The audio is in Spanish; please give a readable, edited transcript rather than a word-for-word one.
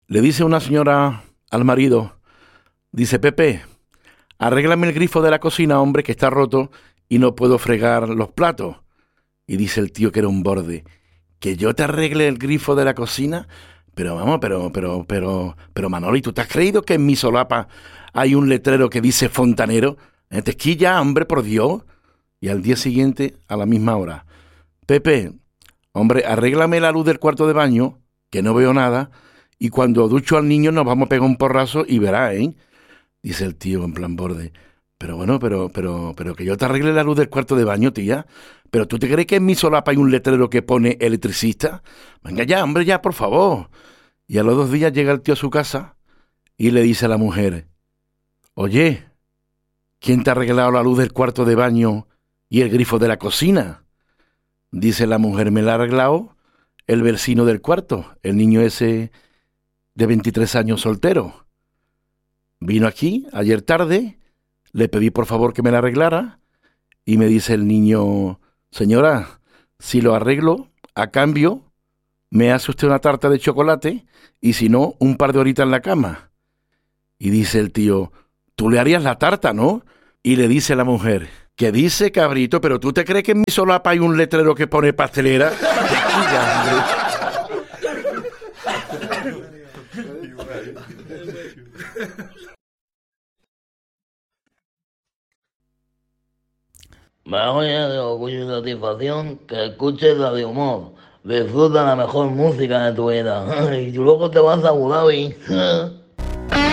Le dice una señora al marido, dice, Pepe, arréglame el grifo de la cocina, hombre, que está roto y no puedo fregar los platos. Y dice el tío que era un borde, que yo te arregle el grifo de la cocina, pero vamos, pero Manoli, ¿tú te has creído que en mi solapa hay un letrero que dice fontanero? Tesquilla, hombre, por Dios. Y al día siguiente, a la misma hora, Pepe, hombre, arréglame la luz del cuarto de baño, que no veo nada, y cuando ducho al niño nos vamos a pegar un porrazo y verá, ¿eh? Dice el tío en plan borde. Pero bueno, pero que yo te arregle la luz del cuarto de baño, tía. ¿Pero tú te crees que en mi solapa hay un letrero que pone electricista? Venga ya, hombre, ya, por favor. Y a los 2 días llega el tío a su casa y le dice a la mujer, oye, ¿quién te ha arreglado la luz del cuarto de baño y el grifo de la cocina? Dice la mujer, me la ha arreglado el vecino del cuarto, el niño ese de 23 años soltero. Vino aquí ayer tarde, le pedí por favor que me la arreglara y me dice el niño, señora, si lo arreglo, a cambio, me hace usted una tarta de chocolate y si no, un par de horitas en la cama. Y dice el tío, tú le harías la tarta, ¿no? Y le dice la mujer, ¿qué dice, cabrito? ¿Pero tú te crees que en mi solapa hay un letrero que pone pastelera? Me hago ya de orgullo y satisfacción que escuches la de humor. Disfruta la mejor música de tu vida. Y luego te vas a Abu Dhabi.